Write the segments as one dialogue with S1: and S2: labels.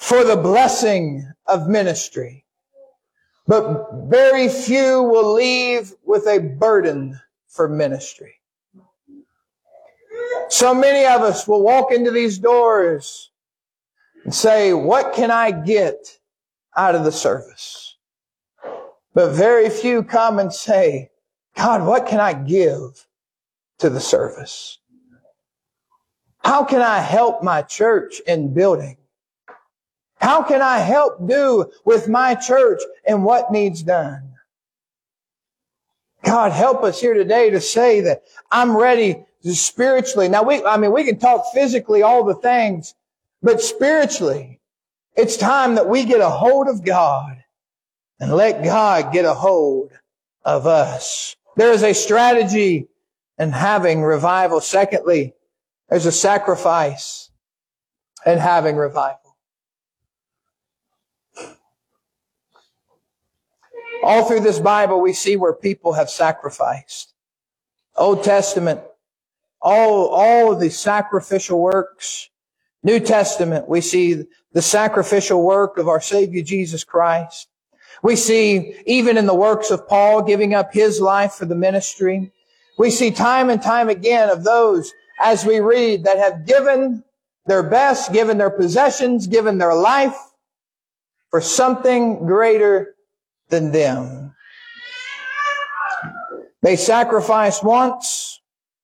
S1: for the blessing of ministry. But very few will leave with a burden for ministry. So many of us will walk into these doors and say, what can I get out of the service? But very few come and say, God, what can I give to the service? How can I help my church in building? How can I help do with my church and what needs done? God, help us here today to say that I'm ready to spiritually. Now, we can talk physically all the things, but spiritually, it's time that we get a hold of God and let God get a hold of us. There is a strategy in having revival. Secondly, there's a sacrifice in having revival. All through this Bible, we see where people have sacrificed. Old Testament, all of the sacrificial works. New Testament, we see the sacrificial work of our Savior Jesus Christ. We see, even in the works of Paul, giving up his life for the ministry. We see time and time again of those, as we read, that have given their best, given their possessions, given their life for something greater than them. They sacrificed once,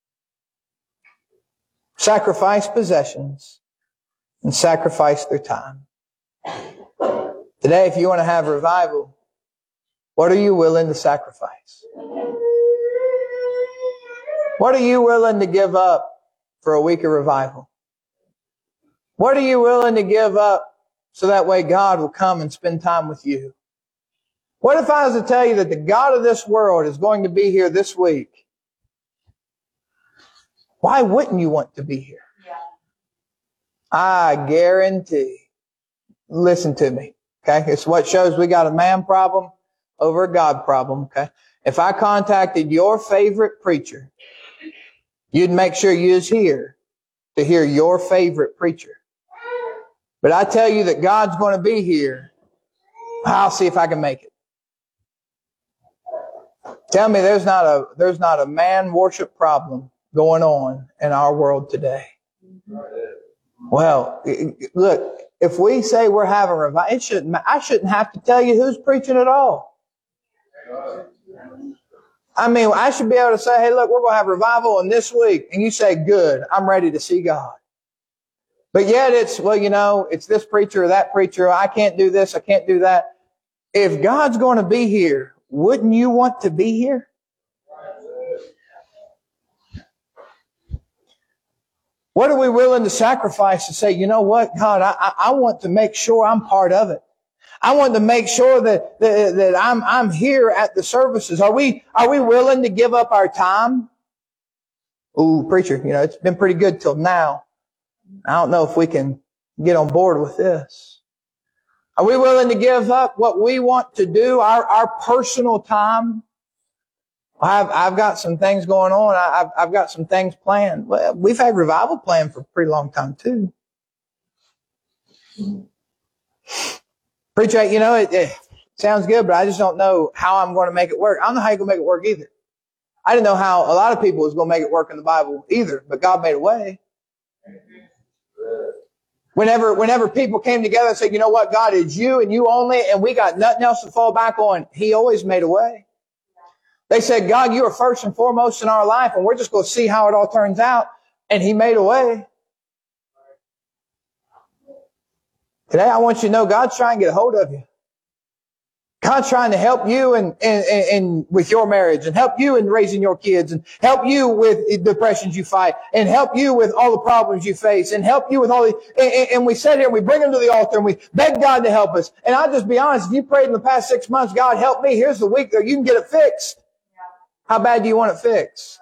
S1: sacrificed possessions, and sacrificed their time. Today, if you want to have revival, what are you willing to sacrifice? What are you willing to give up for a week of revival? What are you willing to give up so that way God will come and spend time with you? What if I was to tell you that the God of this world is going to be here this week? Why wouldn't you want to be here? I guarantee. Listen to me. Okay. It's what shows we got a man problem over a God problem. Okay. If I contacted your favorite preacher, you'd make sure you was here to hear your favorite preacher. But I tell you that God's going to be here. I'll see if I can make it. Tell me there's not a man worship problem going on in our world today. Well, look, if we say we're having revival, I shouldn't have to tell you who's preaching at all. I mean, I should be able to say, hey, look, we're going to have revival in this week. And you say, good, I'm ready to see God. But yet it's this preacher or that preacher. I can't do this. I can't do that. If God's going to be here, wouldn't you want to be here? What are we willing to sacrifice to say, you know what, God, I want to make sure I'm part of it. I want to make sure that I'm here at the services. Are we willing to give up our time? Ooh, preacher, it's been pretty good till now. I don't know if we can get on board with this. Are we willing to give up what we want to do, our personal time? I've got some things going on. I've got some things planned. Well, we've had revival planned for a pretty long time too. Preacher, it sounds good, but I just don't know how I'm going to make it work. I don't know how you're going to make it work either. I didn't know how a lot of people was going to make it work in the Bible either, but God made a way. Whenever people came together and said, you know what, God, it's you and you only, and we got nothing else to fall back on, He always made a way. They said, God, you are first and foremost in our life, and we're just going to see how it all turns out. And He made a way. Today, I want you to know God's trying to get a hold of you. God's trying to help you in with your marriage, and help you in raising your kids, and help you with depressions you fight, and help you with all the problems you face, and help you with all the, and we sit here, we bring them to the altar, and we beg God to help us. And I'll just be honest, if you prayed in the past 6 months, God help me, here's the week that you can get it fixed. How bad do you want it fixed?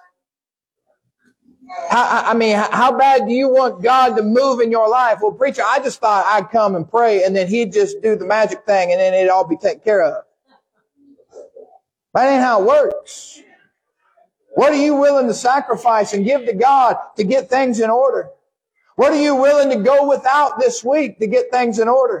S1: How bad do you want God to move in your life? Well, preacher, I just thought I'd come and pray and then He'd just do the magic thing and then it'd all be taken care of. That ain't how it works. What are you willing to sacrifice and give to God to get things in order? What are you willing to go without this week to get things in order?